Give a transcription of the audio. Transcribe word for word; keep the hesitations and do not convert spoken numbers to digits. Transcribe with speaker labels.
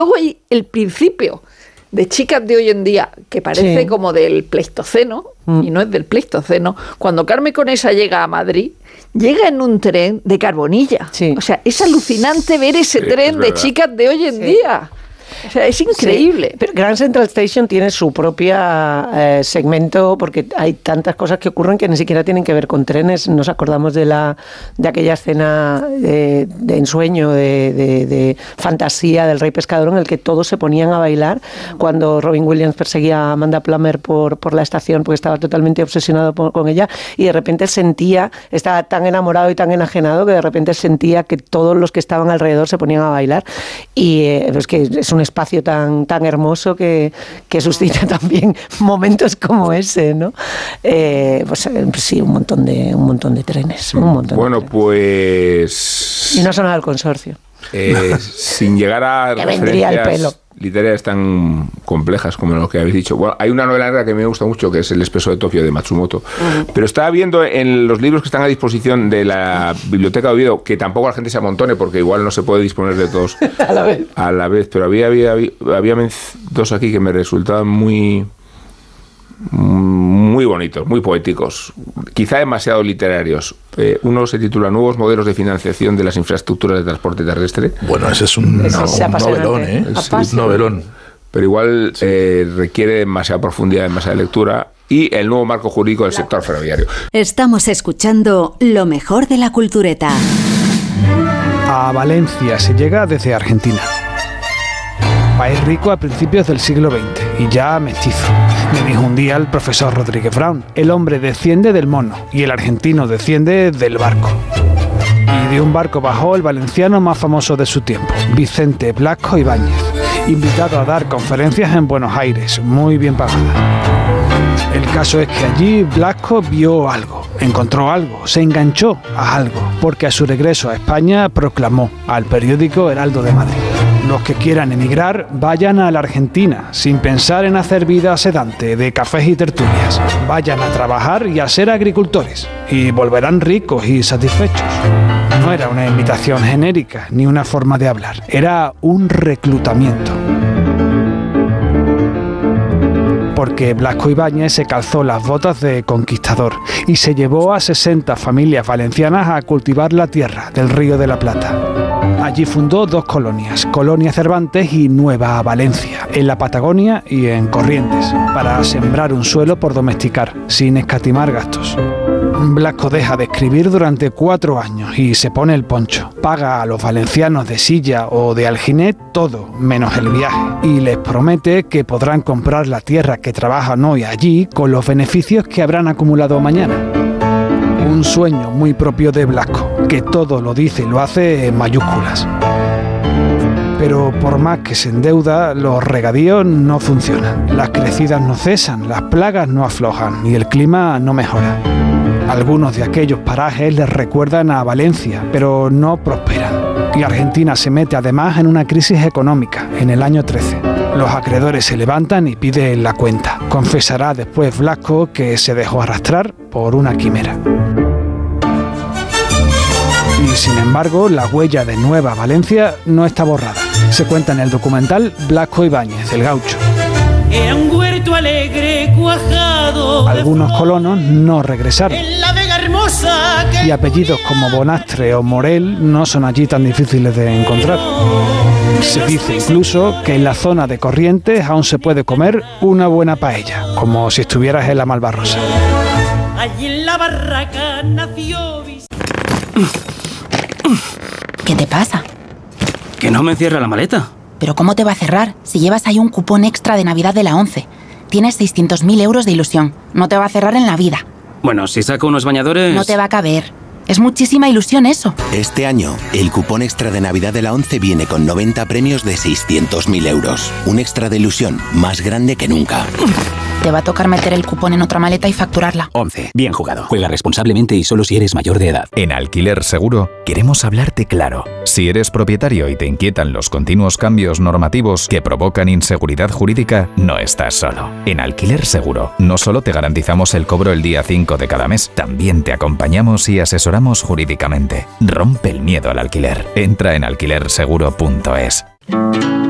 Speaker 1: Luego hay el principio de Chicas de hoy en día, que parece sí. como del Pleistoceno, mm. y no es del Pleistoceno. Cuando Carmen Conesa llega a Madrid, llega en un tren de carbonilla. Sí. O sea, es alucinante ver ese sí, tren de Chicas de hoy en sí. día. O sea, es increíble.
Speaker 2: Sí, pero Grand Central Station tiene su propia eh, segmento, porque hay tantas cosas que ocurren que ni siquiera tienen que ver con trenes. Nos acordamos de la de aquella escena de, de ensueño, de, de, de fantasía del Rey Pescador, en el que todos se ponían a bailar cuando Robin Williams perseguía a Amanda Plummer por, por la estación, porque estaba totalmente obsesionado por, con ella, y de repente sentía, estaba tan enamorado y tan enajenado que de repente sentía que todos los que estaban alrededor se ponían a bailar. Y eh, es que es un espacio tan tan hermoso que, que suscita también momentos como ese, ¿no? Eh, pues sí, un montón de un montón de trenes, un montón
Speaker 3: bueno,
Speaker 2: de trenes.
Speaker 3: Pues
Speaker 2: y no sonaba el consorcio.
Speaker 3: Eh, sin llegar a
Speaker 2: que vendría el pelo.
Speaker 3: Literarias tan complejas como lo que habéis dicho. Bueno, hay una novela negra que me gusta mucho, que es El Expreso de Tokio, de Matsumoto. Uh-huh. Pero estaba viendo en los libros que están a disposición de la Biblioteca de Oviedo, que tampoco la gente se amontone, porque igual no se puede disponer de todos
Speaker 2: a la vez.
Speaker 3: A la vez. Pero había, había, había, había dos aquí que me resultaban muy... muy bonitos, muy poéticos, quizá demasiado literarios. Eh, uno se titula Nuevos modelos de financiación de las infraestructuras de transporte terrestre.
Speaker 4: Bueno, ese es un,
Speaker 2: ese
Speaker 4: no,
Speaker 2: es
Speaker 4: un novelón, ¿eh? Sí, un novelón.
Speaker 3: Pero igual sí. eh, requiere demasiada profundidad, demasiada lectura. Y el nuevo marco jurídico del sector ferroviario.
Speaker 5: Estamos escuchando lo mejor de la cultureta.
Speaker 6: A Valencia se llega desde Argentina. País rico a principios del siglo veinte y ya mestizo. Me dijo un día el profesor Rodríguez Brown: el hombre desciende del mono y el argentino desciende del barco. Y de un barco bajó el valenciano más famoso de su tiempo, Vicente Blasco Ibáñez, invitado a dar conferencias en Buenos Aires, muy bien pagadas. El caso es que allí Blasco vio algo, encontró algo, se enganchó a algo, porque a su regreso a España proclamó al periódico Heraldo de Madrid: los que quieran emigrar, vayan a la Argentina, sin pensar en hacer vida sedante de cafés y tertulias. Vayan a trabajar y a ser agricultores, y volverán ricos y satisfechos. No era una invitación genérica, ni una forma de hablar, era un reclutamiento. Porque Blasco Ibáñez se calzó las botas de conquistador y se llevó a sesenta familias valencianas a cultivar la tierra del Río de la Plata. Allí fundó dos colonias, Colonia Cervantes y Nueva Valencia, en la Patagonia y en Corrientes, para sembrar un suelo por domesticar, sin escatimar gastos. Blasco deja de escribir durante cuatro años y se pone el poncho. Paga a los valencianos de silla o de aljinet todo, menos el viaje, y les promete que podrán comprar la tierra que trabajan hoy allí con los beneficios que habrán acumulado mañana. Un sueño muy propio de Blasco, que todo lo dice y lo hace en mayúsculas. Pero por más que se endeuda, los regadíos no funcionan, las crecidas no cesan, las plagas no aflojan y el clima no mejora. Algunos de aquellos parajes les recuerdan a Valencia, pero no prosperan. Y Argentina se mete además en una crisis económica en el año trece. Los acreedores se levantan y piden la cuenta. Confesará después Blasco que se dejó arrastrar por una quimera. Y sin embargo, la huella de Nueva Valencia no está borrada. Se cuenta en el documental Blasco Ibáñez, el gaucho.
Speaker 7: Era un huerto alegre cuajado.
Speaker 6: Algunos colonos no regresaron.
Speaker 7: En la Vega hermosa que...
Speaker 6: Y apellidos como Bonastre o Morel no son allí tan difíciles de encontrar. Se dice incluso que en la zona de Corrientes aún se puede comer una buena paella, como si estuvieras en la Malvarrosa.
Speaker 7: Allí en la barraca nació...
Speaker 8: ¿Qué te pasa?
Speaker 9: Que no me cierra la maleta.
Speaker 8: ¿Pero cómo te va a cerrar si llevas ahí un cupón extra de Navidad de la ONCE? Tienes seiscientos mil euros de ilusión. No te va a cerrar en la vida.
Speaker 9: Bueno, si saco unos bañadores...
Speaker 8: No te va a caber. Es muchísima ilusión eso.
Speaker 10: Este año, el cupón extra de Navidad de la ONCE viene con noventa premios de seiscientos mil euros. Un extra de ilusión más grande que nunca.
Speaker 8: Te va a tocar meter el cupón en otra maleta y facturarla.
Speaker 11: ONCE. Bien jugado. Juega responsablemente y solo si eres mayor de edad.
Speaker 12: En Alquiler Seguro queremos hablarte claro. Si eres propietario y te inquietan los continuos cambios normativos que provocan inseguridad jurídica, no estás solo. En Alquiler Seguro no solo te garantizamos el cobro el día cinco de cada mes, también te acompañamos y asesoramos jurídicamente. Rompe el miedo al alquiler. Entra en alquiler seguro punto es.